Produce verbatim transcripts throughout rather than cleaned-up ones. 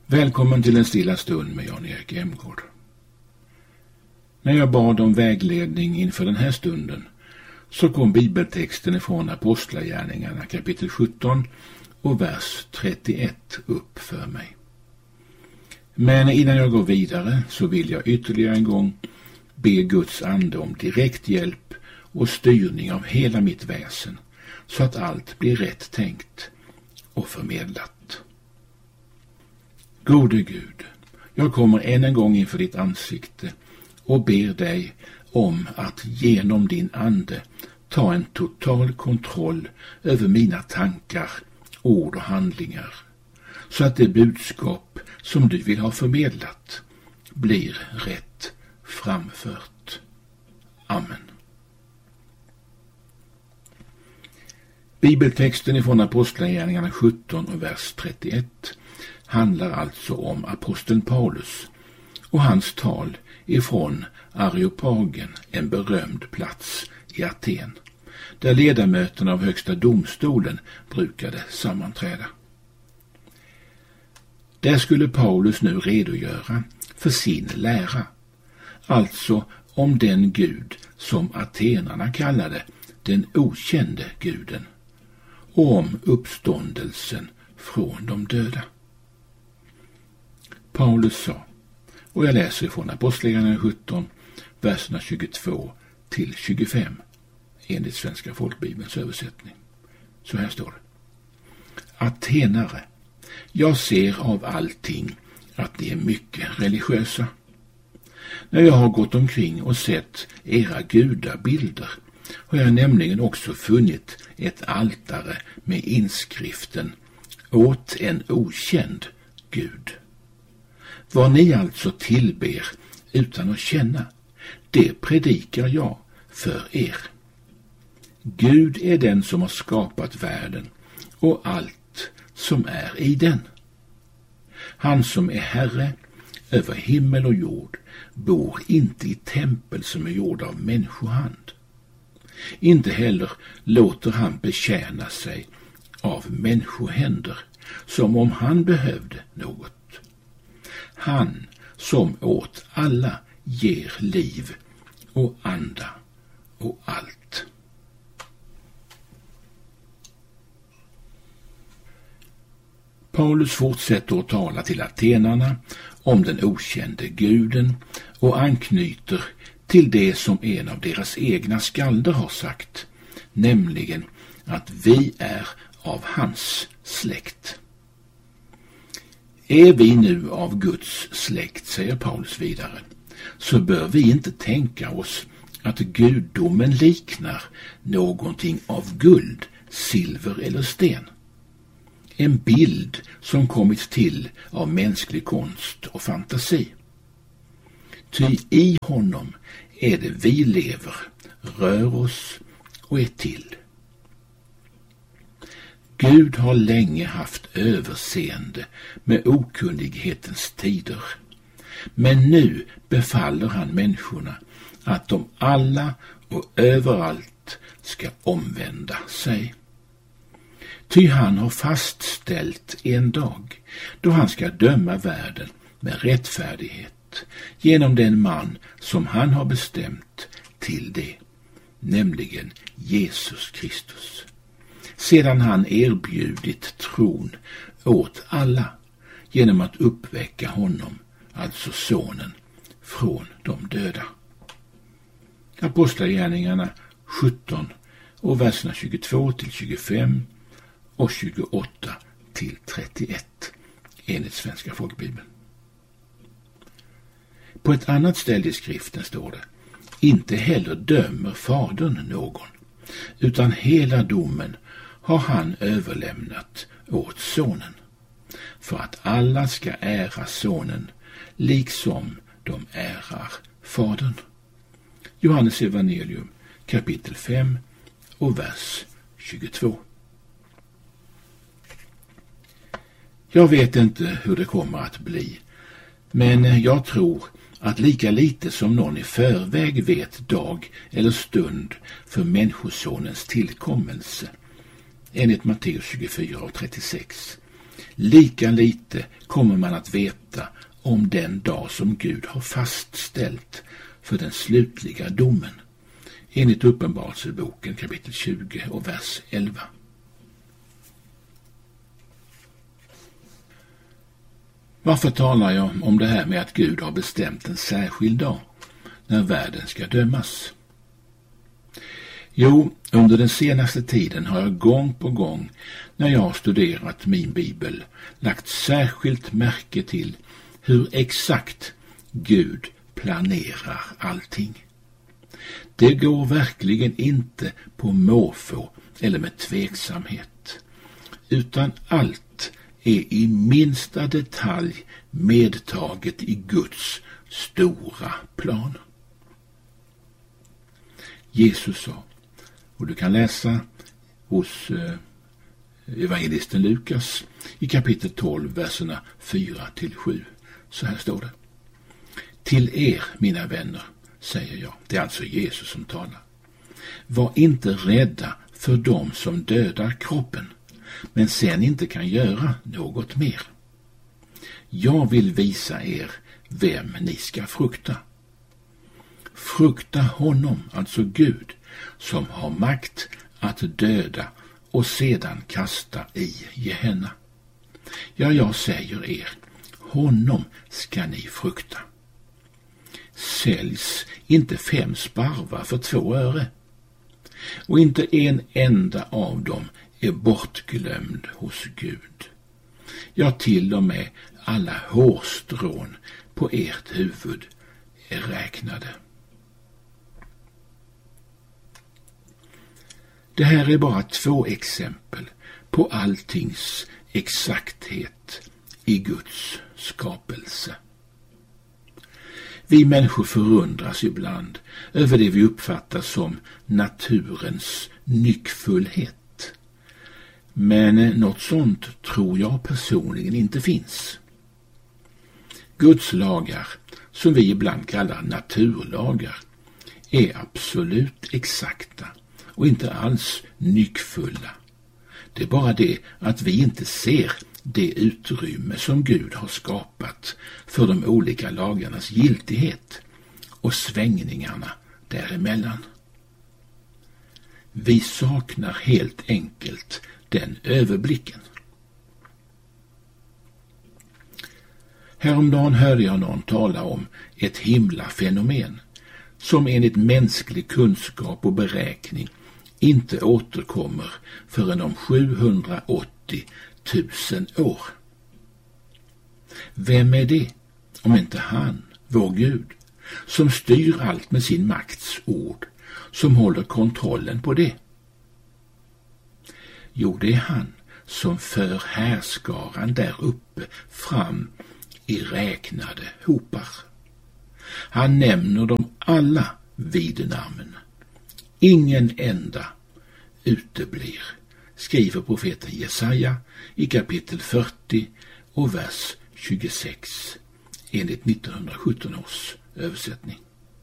Välkommen till en stilla stund med Jan-Erik Emgård. När jag bad om vägledning inför den här stunden så kom bibeltexten ifrån Apostlagärningarna kapitel sjutton och vers trettioett upp för mig. Men innan jag går vidare så vill jag ytterligare en gång be Guds ande om direkt hjälp och styrning av hela mitt väsen så att allt blir rätt tänkt och förmedlat. Gode Gud, jag kommer än en gång inför ditt ansikte och ber dig om att genom din ande ta en total kontroll över mina tankar, ord och handlingar, så att det budskap som du vill ha förmedlat blir rätt framfört. Amen. Bibeltexten ifrån Apostlagärningarna sjutton och vers trettioett handlar alltså om aposteln Paulus och hans tal ifrån Areopagen, en berömd plats i Aten, där ledamöterna av högsta domstolen brukade sammanträda. Där skulle Paulus nu redogöra för sin lära, alltså om den Gud som atenarna kallade den okände guden, och om uppståndelsen från de döda. Paulus sa, och jag läser från Apostlagärningarna sjutton, verserna tjugotvå till tjugofem, enligt Svenska folkbibelns översättning. Så här står det. Atenare, jag ser av allting att ni är mycket religiösa. När jag har gått omkring och sett era gudabilder har jag nämligen också funnit ett altare med inskriften åt en okänd Gud. Vad ni alltså tillber utan att känna, det predikar jag för er. Gud är den som har skapat världen och allt som är i den. Han som är herre över himmel och jord bor inte i tempel som är gjorda av människohand. Inte heller låter han betjäna sig av människohänder som om han behövde något. Han som åt alla ger liv och anda och allt. Paulus fortsätter att tala till atenarna om den okände guden och anknyter till det som en av deras egna skalder har sagt, nämligen att vi är av hans släkt. Är vi nu av Guds släkt, säger Paulus vidare, så bör vi inte tänka oss att gudomen liknar någonting av guld, silver eller sten. En bild som kommit till av mänsklig konst och fantasi. Ty i honom är det vi lever, rör oss och är till. Gud har länge haft överseende med okunnighetens tider, men nu befaller han människorna att de alla och överallt ska omvända sig. Ty han har fastställt en dag då han ska döma världen med rättfärdighet genom den man som han har bestämt till det, nämligen Jesus Kristus. Sedan han erbjudit tron åt alla genom att uppväcka honom, alltså sonen, från de döda. Apostlagärningarna sjutton och verserna tjugotvå till tjugofem och tjugoåtta till trettioett enligt Svenska folkbibeln. På ett annat ställe i skriften står det: inte heller dömer fadern någon, utan hela domen har han överlämnat åt sonen, för att alla ska ära sonen liksom de ärar fadern. Johannes evangelium kapitel fem och vers tjugotvå. Jag vet inte hur det kommer att bli, men jag tror att lika lite som någon i förväg vet dag eller stund för människosonens tillkommelse, enligt Matteus tjugofyra och trettiosex, lika lite kommer man att veta om den dag som Gud har fastställt för den slutliga domen, enligt Uppenbarelseboken kapitel tjugo och vers elva. Varför talar jag om det här med att Gud har bestämt en särskild dag när världen ska dömas? Jo, under den senaste tiden har jag gång på gång när jag har studerat min bibel lagt särskilt märke till hur exakt Gud planerar allting. Det går verkligen inte på måfå eller med tveksamhet, utan allt är i minsta detalj medtaget i Guds stora plan. Jesus sa, och du kan läsa hos eh, evangelisten Lukas i kapitel tolv, verserna fyra till sju. Så här står det. Till er, mina vänner, säger jag. Det är alltså Jesus som talar. Var inte rädda för dem som dödar kroppen, men sen inte kan göra något mer. Jag vill visa er vem ni ska frukta. Frukta honom, alltså Gud, som har makt att döda och sedan kasta i Gehenna. Ja, jag säger er, honom ska ni frukta. Säljs inte fem sparvar för två öre, och inte en enda av dem är bortglömd hos Gud. Ja, till och med alla hårstrån på ert huvud är räknade. Det här är bara två exempel på alltings exakthet i Guds skapelse. Vi människor förundras ibland över det vi uppfattar som naturens nyckfullhet. Men något sånt tror jag personligen inte finns. Guds lagar, som vi ibland kallar naturlagar, är absolut exakta och inte alls nyckfulla. Det är bara det att vi inte ser det utrymme som Gud har skapat för de olika lagarnas giltighet och svängningarna däremellan. Vi saknar helt enkelt den överblicken. Häromdagen hörde jag någon tala om ett himlafenomen som enligt mänsklig kunskap och beräkning inte återkommer förrän om sjuhundraåttio tusen år. Vem är det, om inte han, vår Gud, som styr allt med sin makts ord, som håller kontrollen på det? Jo, det är han som för härskaran där uppe fram i räknade hopar. Han nämner dem alla vid namn. Ingen enda uteblir, skriver profeten Jesaja i kapitel fyrtio och vers tjugosex enligt nittonhundrasjutton års översättning.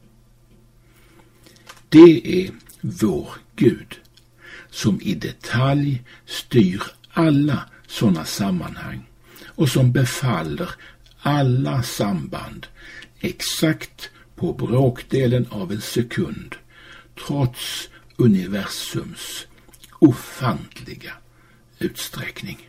Det är vår Gud som i detalj styr alla sådana sammanhang och som befaller alla samband exakt på bråkdelen av en sekund, trots universums ofantliga utsträckning.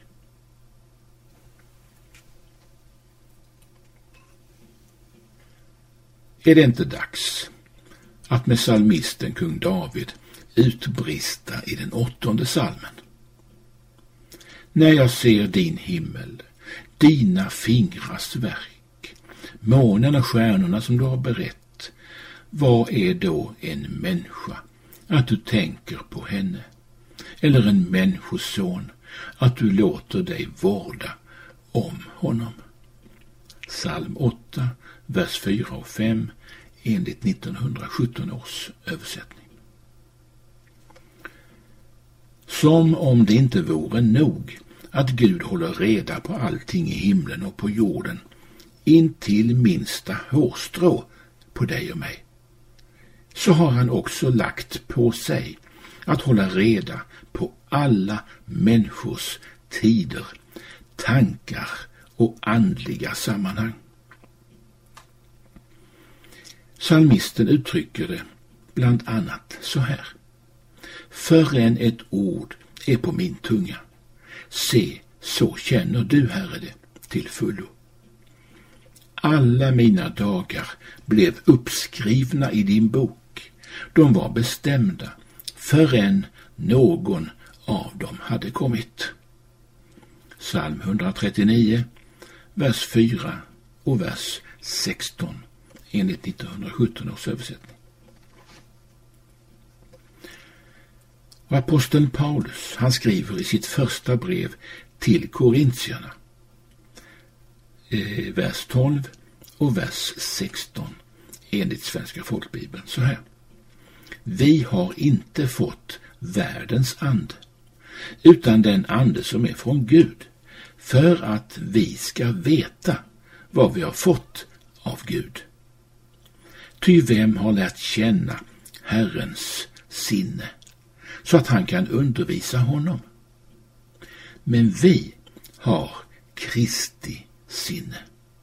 Är det inte dags att med psalmisten kung David utbrista i den åttonde psalmen? När jag ser din himmel, dina fingrars verk, månen och stjärnorna som du har berett, vad är då en människa att du tänker på henne? Eller en människoson att du låter dig vårda om honom? Psalm åtta, vers fyra och fem enligt nittonhundrasjutton års översättning. Som om det inte vore nog att Gud håller reda på allting i himlen och på jorden, intill minsta hårstrå på dig och mig, så har han också lagt på sig att hålla reda på alla människors tider, tankar och andliga sammanhang. Psalmisten uttrycker det bland annat så här: förrän ett ord är på min tunga, se, så känner du, Herre, det till fullo. Alla mina dagar blev uppskrivna i din bok. De var bestämda förrän någon av dem hade kommit. Psalm etthundratrettionio, vers fyra och vers sexton enligt nittonhundrasjutton års översättning. Och aposteln Paulus, han skriver i sitt första brev till korintierna, eh, vers tolv och vers sexton enligt Svenska folkbibeln så här: vi har inte fått världens ande, utan den ande som är från Gud, för att vi ska veta vad vi har fått av Gud. Ty vem har lärt känna Herrens sinne, så att han kan undervisa honom? Men vi har Kristi sinne.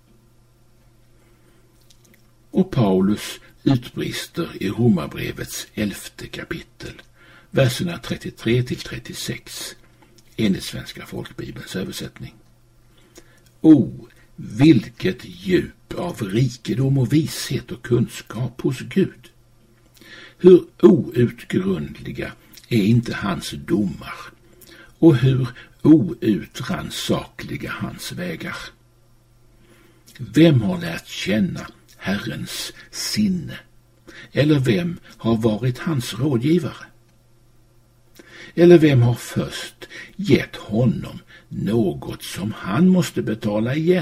Och Paulus utbrister i Romarbrevets elfte kapitel, verserna trettiotre till trettiosex, enligt Svenska folkbibelns översättning. O, vilket djup av rikedom och vishet och kunskap hos Gud! Hur outgrundliga är inte hans domar, och hur outrannsakliga hans vägar. Vem har lärt känna Herrens sinne, eller vem har varit hans rådgivare? Eller vem har först gett honom något som han måste betala igen?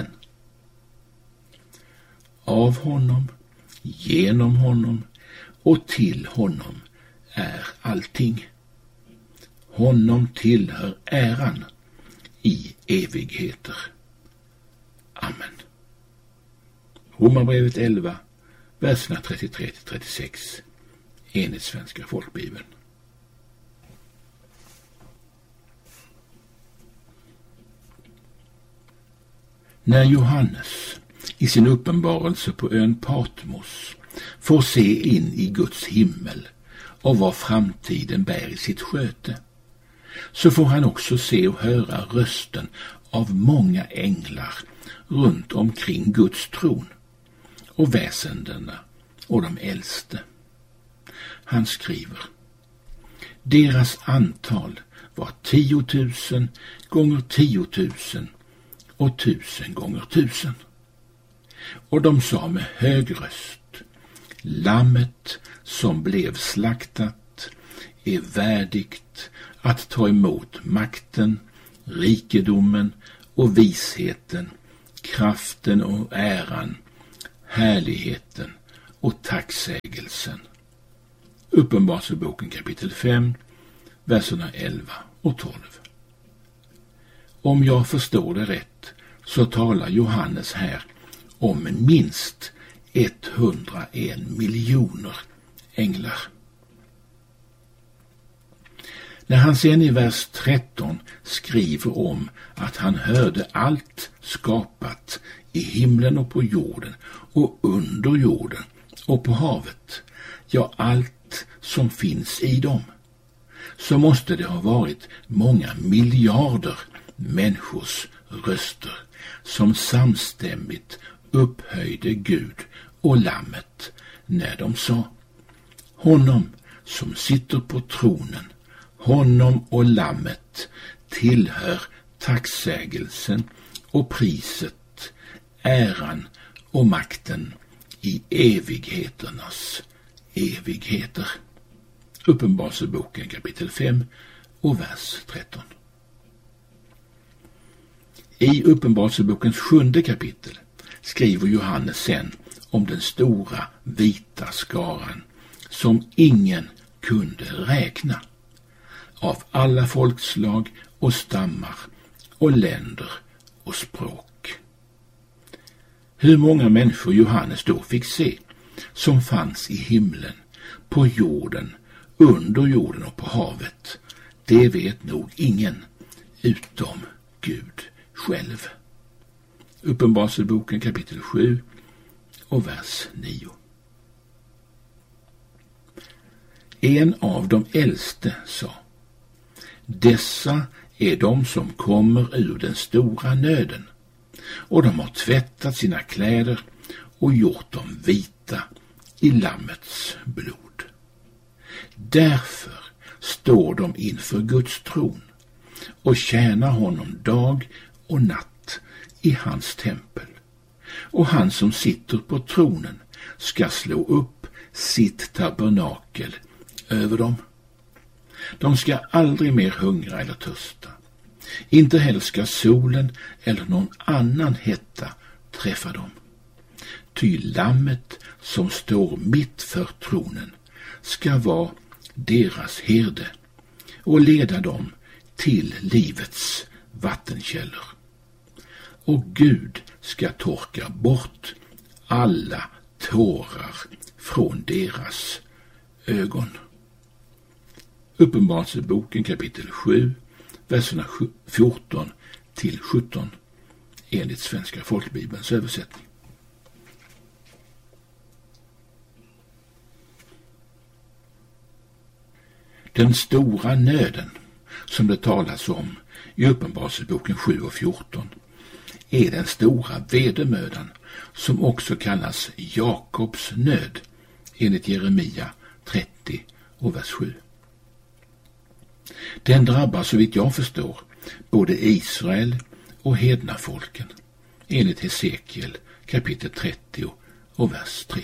Av honom, genom honom och till honom är allting. Honom tillhör äran i evigheter. Amen. Romarbrevet elva, verserna trettiotre till trettiosex, enligt Svenska folkbibeln. När Johannes i sin uppenbarelse på ön Patmos får se in i Guds himmel och vad framtiden bär i sitt sköte, så får han också se och höra rösten av många änglar runt omkring Guds tron och väsendena och de äldste. Han skriver: deras antal var tiotusen gånger tiotusen och tusen gånger tusen. Och de sa med hög röst: lammet som blev slaktat är värdigt att ta emot makten, rikedomen och visheten, kraften och äran, härligheten och tacksägelsen. Uppenbarelseboken kapitel fem, verserna elva och tolv. Om jag förstår det rätt så talar Johannes här om minst etthundraen miljoner änglar. När han sen i vers tretton skriver om att han hörde allt skapat i himlen och på jorden och under jorden och på havet, ja, allt som finns i dem, så måste det ha varit många miljarder människors röster som samstämmigt upphöjde Gud och lammet när de sa: honom som sitter på tronen, honom och lammet tillhör tacksägelsen och priset, äran och makten i evigheternas evigheter. Uppenbarelseboken kapitel fem och vers tretton. I Uppenbarelsebokens sjunde kapitel skriver Johannes sen om den stora vita skaran som ingen kunde räkna, av alla folkslag och stammar och länder och språk. Hur många människor Johannes då fick se som fanns i himlen, på jorden, under jorden och på havet, det vet nog ingen utom Gud själv. Uppenbarelseboken kapitel sju och vers nio. En av de äldste sa: dessa är de som kommer ur den stora nöden, och de har tvättat sina kläder och gjort dem vita i Lammets blod. Därför står de inför Guds tron och tjänar honom dag och natt i hans tempel. Och han som sitter på tronen ska slå upp sitt tabernakel över dem. De ska aldrig mer hungra eller törsta. Inte heller ska solen eller någon annan hetta träffa dem. Ty Lammet som står mitt för tronen ska vara deras herde och leda dem till livets vattenkällor. Och Gud ska torka bort alla tårar från deras ögon. Uppenbarelseboken kapitel sju, verserna fjorton till sjutton enligt Svenska folkbibelns översättning. Den stora nöden som det talas om i Uppenbarelseboken sju och fjorton är den stora vedermödan som också kallas Jakobs nöd enligt Jeremia trettio och vers sju. Den drabbar så vitt jag förstår både Israel och hedna folken enligt Hesekiel kapitel trettio och vers tre.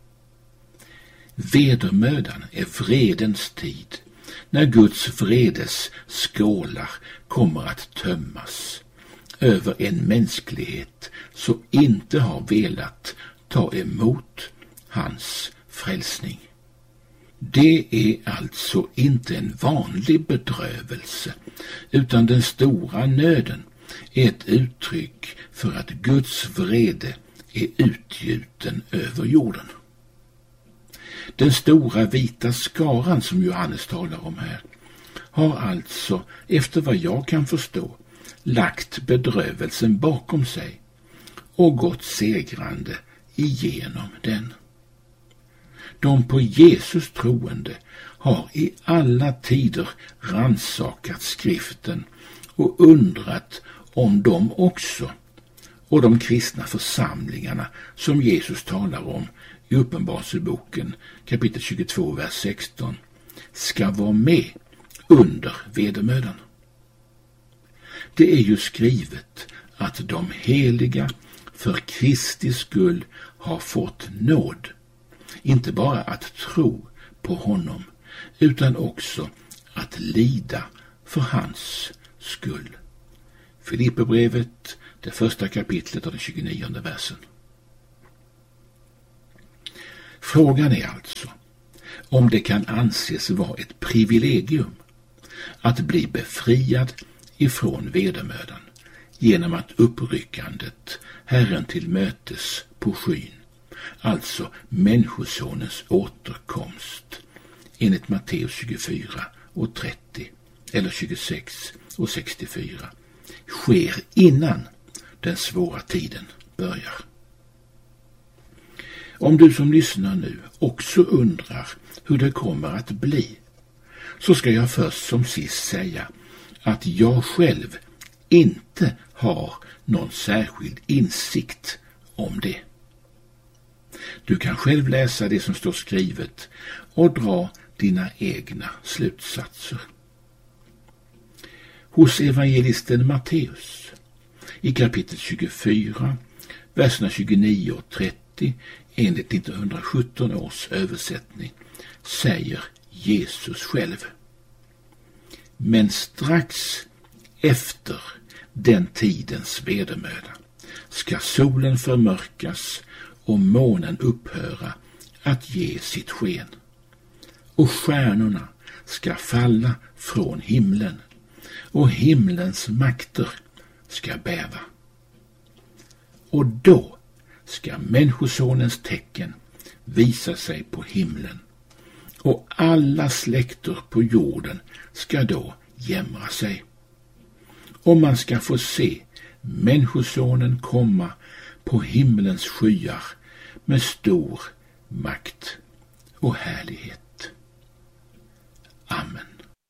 Vedermödan är vredens tid, när Guds vredes skålar kommer att tömmas över en mänsklighet som inte har velat ta emot hans frälsning. Det är alltså inte en vanlig bedrövelse, utan den stora nöden är ett uttryck för att Guds vrede är utgjuten över jorden. Den stora vita skaran som Johannes talar om här har alltså, efter vad jag kan förstå, lagt bedrövelsen bakom sig och gått segrande igenom den. De på Jesus troende har i alla tider rannsakat skriften och undrat om de också, och de kristna församlingarna som Jesus talar om i Uppenbarelseboken kapitel tjugotvå vers sexton, ska vara med under vedermödan. Det är ju skrivet att de heliga för Kristi skull har fått nåd, inte bara att tro på honom utan också att lida för hans skull. Filipperbrevet, det första kapitlet och den tjugonionde versen. Frågan är alltså om det kan anses vara ett privilegium att bli befriad ifrån vedermödan genom att uppryckandet Herren till mötes på skyn, alltså människosonens återkomst, enligt Matteus tjugofyra och trettio eller tjugosex och sextiofyra, sker innan den svåra tiden börjar. Om du som lyssnar nu också undrar hur det kommer att bli, så ska jag först som sist säga att jag själv inte har någon särskild insikt om det. Du kan själv läsa det som står skrivet och dra dina egna slutsatser. Hos evangelisten Matteus i kapitel tjugofyra, verserna tjugonio och trettio enligt nittonhundrasjutton års översättning säger Jesus själv: men strax efter den tidens vedermöda ska solen förmörkas och månen upphöra att ge sitt sken, och stjärnorna ska falla från himlen, och himlens makter ska bäva. Och då ska människosonens tecken visa sig på himlen, och alla släkter på jorden ska då jämra sig. Och man ska få se Människosonen komma på himmelens skyar med stor makt och härlighet. Amen.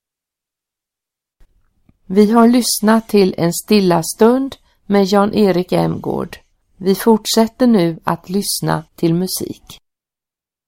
Vi har lyssnat till en stilla stund med Jan-Erik Emgård. Vi fortsätter nu att lyssna till musik.